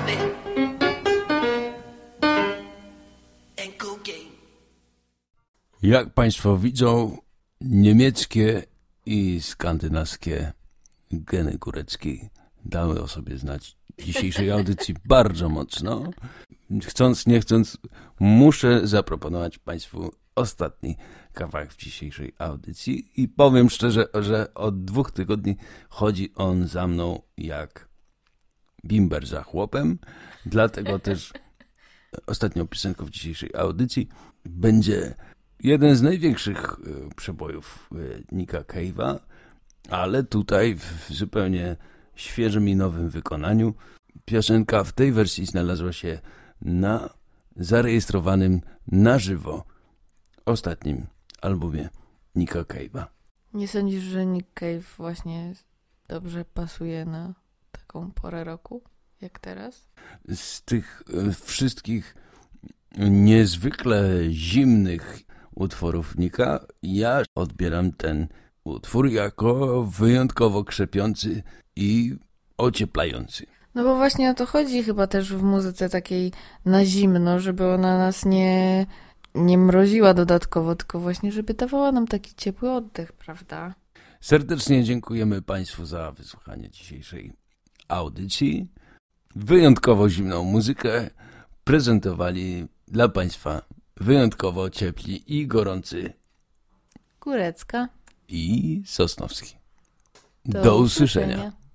Jak Państwo widzą, niemieckie i skandynawskie geny góreckie dały o sobie znać w dzisiejszej audycji bardzo mocno. Chcąc, nie chcąc, muszę zaproponować Państwu ostatni kawałek w dzisiejszej audycji i powiem szczerze, że od 2 tygodni chodzi on za mną jak bimber za chłopem, dlatego też ostatnią piosenką w dzisiejszej audycji będzie jeden z największych przebojów Nicka Cave'a, ale tutaj w zupełnie świeżym i nowym wykonaniu. Piosenka w tej wersji znalazła się na zarejestrowanym na żywo ostatnim albumie Nicka Cave'a. Nie sądzisz, że Nick Cave właśnie dobrze pasuje na taką porę roku, jak teraz? Z tych wszystkich niezwykle zimnych utworów Nicka, ja odbieram ten utwór jako wyjątkowo krzepiący i ocieplający. No bo właśnie o to chodzi chyba też w muzyce takiej na zimno, żeby ona nas nie mroziła dodatkowo, tylko właśnie, żeby dawała nam taki ciepły oddech, prawda? Serdecznie dziękujemy Państwu za wysłuchanie dzisiejszej audycji. Wyjątkowo zimną muzykę prezentowali dla Państwa wyjątkowo ciepli i gorący Górecka i Sosnowski. Do Do usłyszenia.